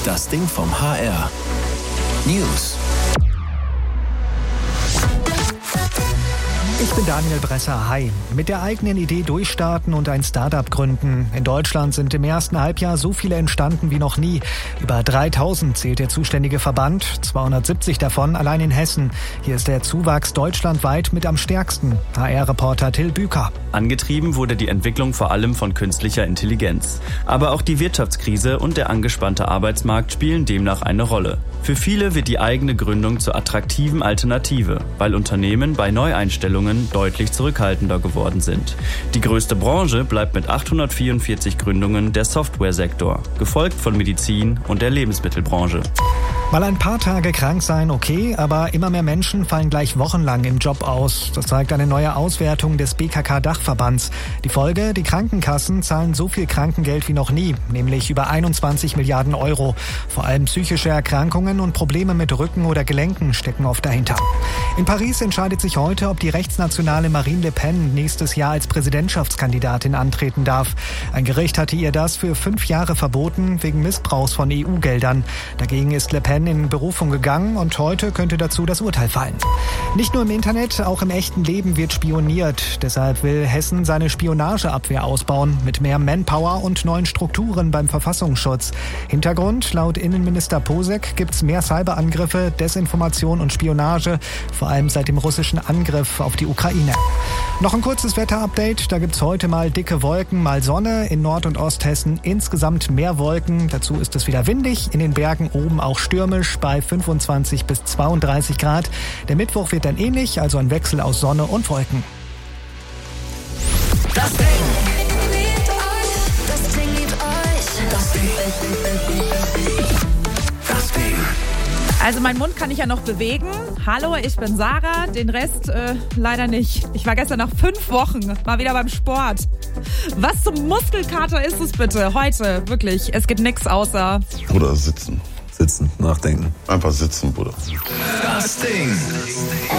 Das Ding vom HR. News. Ich bin Daniel Bresser. Hi. Mit der eigenen Idee durchstarten und ein Start-up gründen. In Deutschland sind im ersten Halbjahr so viele entstanden wie noch nie. Über 3000 zählt der zuständige Verband, 270 davon allein in Hessen. Hier ist der Zuwachs deutschlandweit mit am stärksten. HR-Reporter Till Büker. Angetrieben wurde die Entwicklung vor allem von künstlicher Intelligenz. Aber auch die Wirtschaftskrise und der angespannte Arbeitsmarkt spielen demnach eine Rolle. Für viele wird die eigene Gründung zur attraktiven Alternative, weil Unternehmen bei Neueinstellungen deutlich zurückhaltender geworden sind. Die größte Branche bleibt mit 844 Gründungen der Softwaresektor, gefolgt von Medizin und der Lebensmittelbranche. Mal ein paar Tage krank sein, okay, aber immer mehr Menschen fallen gleich wochenlang im Job aus. Das zeigt eine neue Auswertung des BKK-Dachverbands. Die Folge, die Krankenkassen zahlen so viel Krankengeld wie noch nie, nämlich über 21 Milliarden Euro. Vor allem psychische Erkrankungen und Probleme mit Rücken oder Gelenken stecken oft dahinter. In Paris entscheidet sich heute, ob die rechtsnationale Marine Le Pen nächstes Jahr als Präsidentschaftskandidatin antreten darf. Ein Gericht hatte ihr das für 5 Jahre verboten, wegen Missbrauchs von EU-Geldern. Dagegen ist Le Pen in Berufung gegangen und heute könnte dazu das Urteil fallen. Nicht nur im Internet, auch im echten Leben wird spioniert. Deshalb will Hessen seine Spionageabwehr ausbauen mit mehr Manpower und neuen Strukturen beim Verfassungsschutz. Hintergrund: Laut Innenminister Posek gibt's mehr Cyberangriffe, Desinformation und Spionage, vor allem seit dem russischen Angriff auf die Ukraine. Noch ein kurzes Wetterupdate. Da gibt's heute mal dicke Wolken, mal Sonne. In Nord- und Osthessen insgesamt mehr Wolken. Dazu ist es wieder windig. In den Bergen oben auch stürmisch bei 25 bis 32 Grad. Der Mittwoch wird dann ähnlich, also ein Wechsel aus Sonne und Wolken. Das Ding. Das Ding liebt euch. Das Ding. Das Ding. Also meinen Mund kann ich ja noch bewegen. Hallo, ich bin Sarah. Den Rest leider nicht. Ich war gestern nach 5 Wochen mal wieder beim Sport. Was zum Muskelkater ist es bitte heute? Wirklich, es geht nix außer... Oder sitzen. Sitzen, nachdenken. Einfach sitzen, Bruder. Das Ding.